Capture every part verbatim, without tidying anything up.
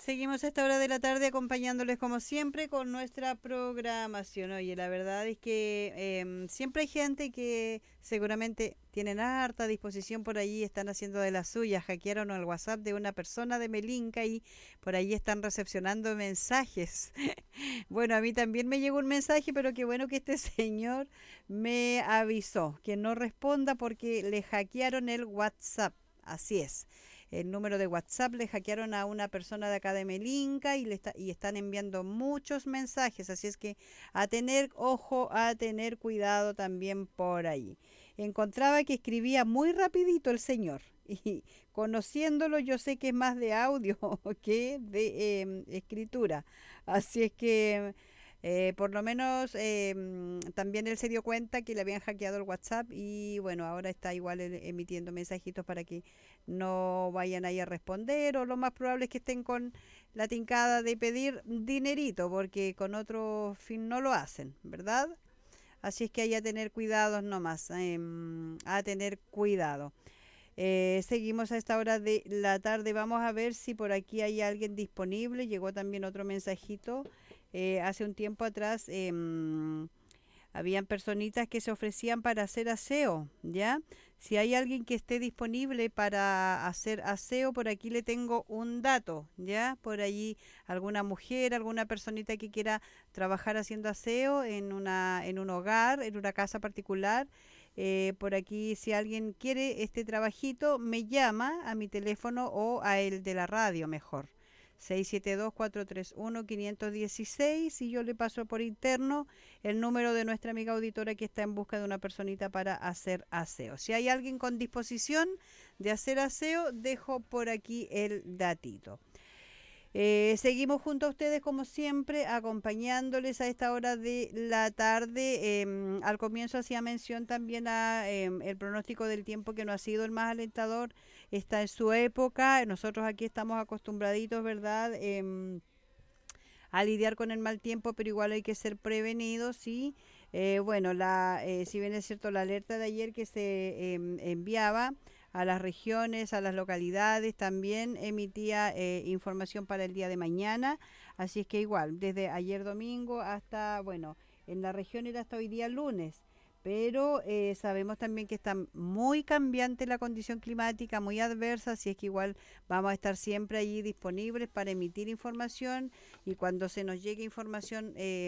Seguimos a esta hora de la tarde acompañándoles como siempre con nuestra programación. Oye, la verdad es que eh, siempre hay gente que seguramente tienen harta disposición por allí, están haciendo de las suyas, hackearon el WhatsApp de una persona de Melinca y por allí están recepcionando mensajes. Bueno, a mí también me llegó un mensaje, pero qué bueno que este señor me avisó que no responda porque le hackearon el WhatsApp. Así es, el número de WhatsApp le hackearon a una persona de acá de Melinca y, le está, y están enviando muchos mensajes, así es que a tener ojo, a tener cuidado también por ahí. Encontraba que escribía muy rapidito el señor y conociéndolo yo sé que es más de audio que de eh, escritura, así es que eh, por lo menos eh, también él se dio cuenta que le habían hackeado el WhatsApp y bueno, ahora está igual emitiendo mensajitos para que no vayan ahí a responder o lo más probable es que estén con la tincada de pedir dinerito porque con otro fin no lo hacen, ¿verdad? Así es que hay a tener cuidados nomás, eh, a tener cuidado. Eh, seguimos a esta hora de la tarde. Vamos a ver si por aquí hay alguien disponible. Llegó también otro mensajito. Eh, hace un tiempo atrás eh, habían personitas que se ofrecían para hacer aseo, ¿ya? Si hay alguien que esté disponible para hacer aseo, por aquí le tengo un dato, ¿ya? Por allí alguna mujer, alguna personita que quiera trabajar haciendo aseo en una, en un hogar, en una casa particular. Eh, por aquí, si alguien quiere este trabajito, me llama a mi teléfono o a el de la radio mejor. Seis siete dos, cuatro tres uno, quinientos dieciséis y yo le paso por interno el número de nuestra amiga auditora que está en busca de una personita para hacer aseo. Si hay alguien con disposición de hacer aseo, dejo por aquí el datito. Eh, seguimos junto a ustedes como siempre, acompañándoles a esta hora de la tarde. Eh, al comienzo hacía mención también a eh, el pronóstico del tiempo que no ha sido el más alentador, está en su época. Nosotros aquí estamos acostumbraditos, ¿verdad? Eh, a lidiar con el mal tiempo, pero igual hay que ser prevenidos, sí. Eh, bueno, la, eh, si bien es cierto, la alerta de ayer que se eh, enviaba a las regiones, a las localidades, también emitía eh, información para el día de mañana, así es que igual, desde ayer domingo hasta, bueno, en la región era hasta hoy día lunes. Pero eh, sabemos también que está muy cambiante la condición climática, muy adversa, así es que igual vamos a estar siempre allí disponibles para emitir información y cuando se nos llegue información eh,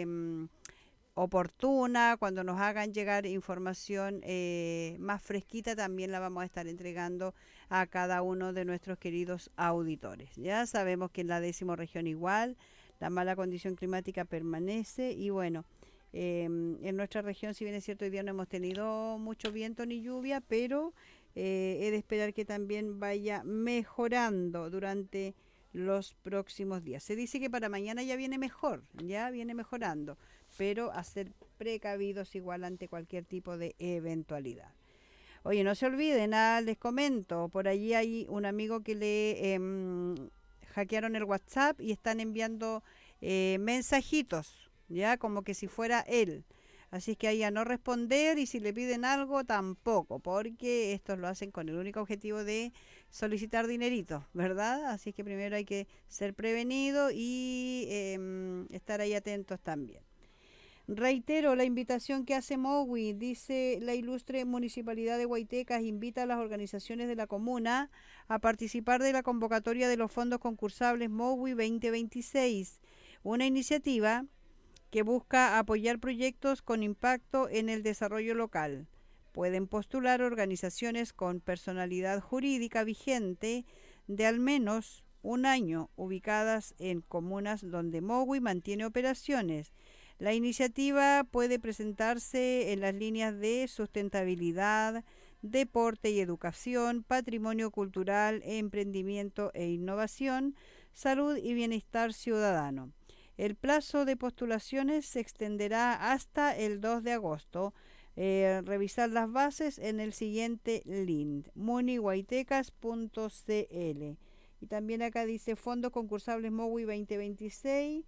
oportuna, cuando nos hagan llegar información eh, más fresquita, también la vamos a estar entregando a cada uno de nuestros queridos auditores. Ya sabemos que en la décima región igual, la mala condición climática permanece y bueno, eh, en nuestra región, si bien es cierto, hoy día no hemos tenido mucho viento ni lluvia, pero eh, he de esperar que también vaya mejorando durante los próximos días. Se dice que para mañana ya viene mejor, ya viene mejorando, pero a ser precavidos igual ante cualquier tipo de eventualidad. Oye, no se olviden, ah, les comento, por allí hay un amigo que le eh, hackearon el WhatsApp y están enviando eh, mensajitos, ya como que si fuera él. Así es que ahí a no responder y si le piden algo tampoco, porque estos lo hacen con el único objetivo de solicitar dinerito, ¿verdad? Así es que primero hay que ser prevenido y eh, estar ahí atentos también. Reitero la invitación que hace Mowi, dice la ilustre Municipalidad de Guaitecas, invita a las organizaciones de la comuna a participar de la convocatoria de los fondos concursables Mowi veinte veintiséis, una iniciativa que busca apoyar proyectos con impacto en el desarrollo local. Pueden postular organizaciones con personalidad jurídica vigente de al menos un año ubicadas en comunas donde Mowi mantiene operaciones. La iniciativa puede presentarse en las líneas de sustentabilidad, deporte y educación, patrimonio cultural, emprendimiento e innovación, salud y bienestar ciudadano. El plazo de postulaciones se extenderá hasta el dos de agosto. Eh, revisar las bases en el siguiente link, munihuaytecas punto c l. Y también acá dice Fondos Concursables Mowi veinte veintiséis.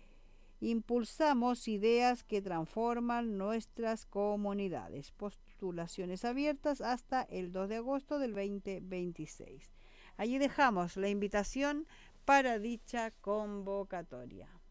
Impulsamos ideas que transforman nuestras comunidades. Postulaciones abiertas hasta el dos de agosto del dos mil veintiséis. Allí dejamos la invitación para dicha convocatoria.